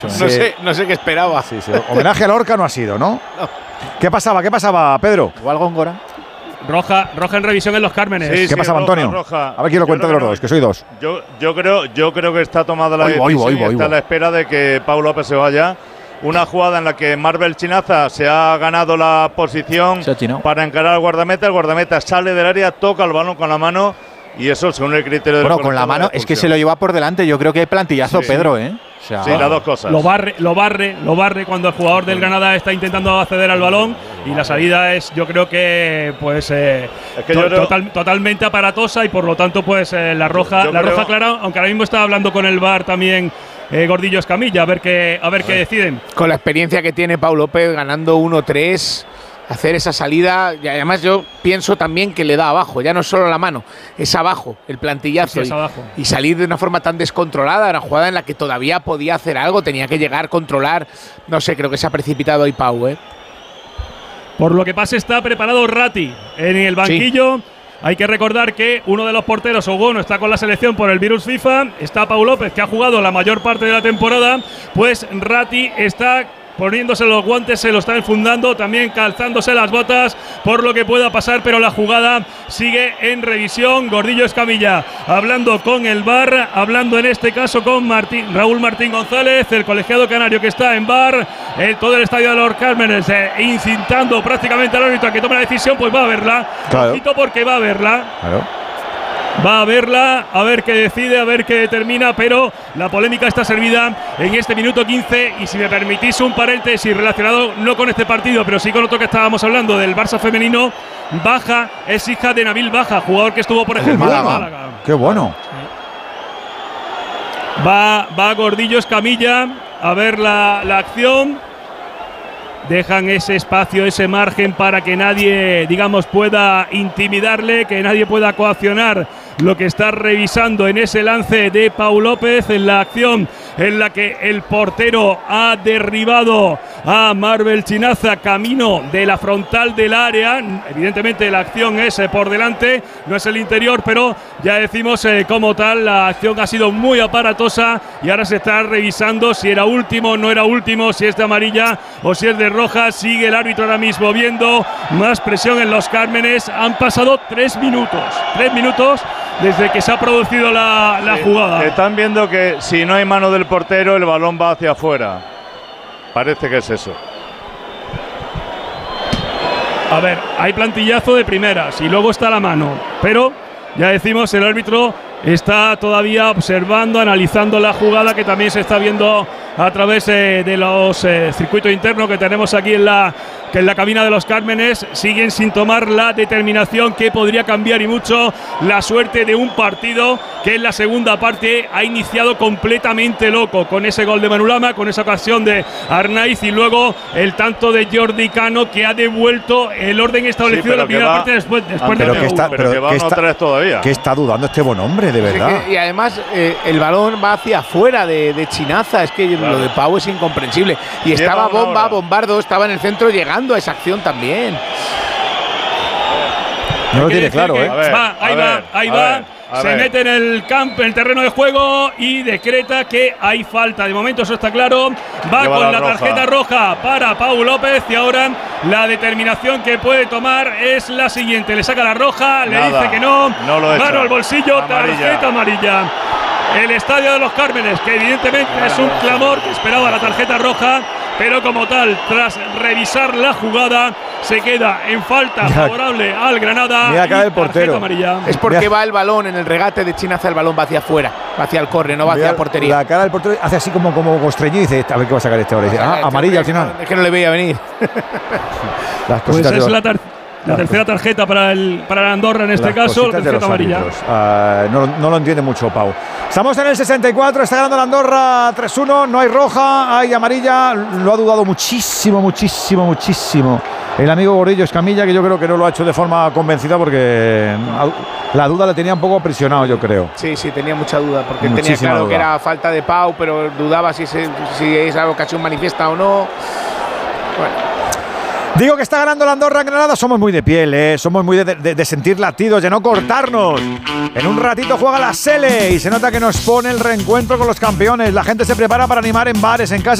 No sé qué esperaba. Sí. Homenaje a Lorca no ha sido, ¿no? ¿Qué pasaba, Pedro? Igual Góngora. Roja en revisión en los Cármenes. ¿Qué pasaba, Antonio? Roja. A ver quién lo cuenta de los dos, que soy dos. Yo creo que está tomada la decisión y está a la espera de que Pau López se vaya. Una jugada en la que Marvel Chinaza se ha ganado la posición para encarar al guardameta. El guardameta sale del área, toca el balón con la mano y eso según el criterio del con la mano es que se lo lleva por delante. Yo creo que plantillazo Pedro, ¿eh? O sea, sí, las dos cosas. Lo barre cuando el jugador del Granada está intentando acceder al balón y la salida es, yo creo que totalmente aparatosa y por lo tanto pues la roja clara, aunque ahora mismo está hablando con el VAR también Gordillo Escamilla, a ver qué deciden. Con la experiencia que tiene Pau López ganando 1-3, hacer esa salida, y además yo pienso también que le da abajo, ya no es solo la mano, es abajo, el plantillazo, sí, es abajo. Y salir de una forma tan descontrolada, una jugada en la que todavía podía hacer algo, tenía que llegar, controlar, no sé, creo que se ha precipitado ahí Pau, Por lo que pasa está preparado Ratti en el banquillo. Sí. Hay que recordar que uno de los porteros, Ogono, está con la selección por el virus FIFA, está Pau López, que ha jugado la mayor parte de la temporada, pues Ratti está poniéndose los guantes, se lo está enfundando, también calzándose las botas por lo que pueda pasar, pero la jugada sigue en revisión. Gordillo Escamilla hablando con el VAR, hablando en este caso con Raúl Martín González, el colegiado canario que está en VAR, todo el estadio de los Cármenes incitando prácticamente al árbitro a que tome la decisión, pues va a verla, claro. Porque va a verla. Claro. Va a verla, a ver qué decide, a ver qué determina, pero la polémica está servida en este minuto 15 y si me permitís un paréntesis relacionado no con este partido, pero sí con otro que estábamos hablando del Barça femenino. Baja es hija de Nabil Baja, jugador que estuvo por ejemplo en Málaga. ¡Qué bueno! Va Gordillo Escamilla a ver la acción. Dejan ese espacio, ese margen para que nadie, digamos, pueda intimidarle, que nadie pueda coaccionar lo que está revisando en ese lance de Pau López, en la acción en la que el portero ha derribado a Marvel Chinaza camino de la frontal del área. Evidentemente la acción es por delante, no es el interior, pero ya decimos como tal, la acción ha sido muy aparatosa y ahora se está revisando si era último o no era último, si es de amarilla o si es de roja. Sigue el árbitro ahora mismo viendo más presión en los Cármenes. Han pasado 3 minutos desde que se ha producido la jugada. Están viendo que si no hay mano del portero, el balón va hacia afuera. Parece que es eso. A ver, hay plantillazo de primeras y luego está la mano. Pero, ya decimos, el árbitro está todavía observando, analizando la jugada que también se está viendo a través de los circuitos internos que tenemos aquí en la cabina de los Cármenes. Siguen sin tomar la determinación que podría cambiar y mucho la suerte de un partido que en la segunda parte ha iniciado completamente loco, con ese gol de Manulama, con esa ocasión de Arnaiz y luego el tanto de Jordi Cano, que ha devuelto el orden establecido en la primera parte después de que está dudando este buen hombre, de verdad. Y además el balón va hacia afuera de Chinaza, es que lo de Pau es incomprensible. Y estaba Bombardo, estaba en el centro llegando a esa acción también. No lo tiene claro, Ahí va. Se mete en el campo, en el terreno de juego y decreta que hay falta. De momento eso está claro. Va con la tarjeta roja para Pau López y ahora la determinación que puede tomar es la siguiente. Le saca la roja, le dice que no. Mano al bolsillo, tarjeta amarilla. El estadio de los Cármenes, que evidentemente es un clamor que esperaba la tarjeta roja, pero como tal, tras revisar la jugada, se queda en falta favorable al Granada. Mira acá el portero. Amarilla. Es porque va el balón en el regate de Chinaza, el balón va hacia afuera, va hacia el córner, no va hacia la portería. La cara del portero hace así como constreñido y dice, a ver qué va a sacar este ahora. Y dice, amarilla al final. Es que no le veía venir. Las pues es la tercera tarjeta para el Andorra en este caso, tarjeta amarilla. No lo entiende mucho Pau. Estamos en el 64, está ganando la Andorra 3-1, no hay roja, hay amarilla. Lo ha dudado muchísimo el amigo Gordillo Escamilla, que yo creo que no lo ha hecho de forma convencida porque la duda le tenía un poco aprisionado, yo creo. Sí, tenía mucha duda, porque tenía claro que era falta de Pau, pero dudaba si esa ocasión manifiesta o no. Bueno. Digo que está ganando la Andorra en Granada. Somos muy de piel, somos muy de sentir latidos, de no cortarnos. En un ratito juega la Sele y se nota que nos pone el reencuentro con los campeones. La gente se prepara para animar en bares, en casas.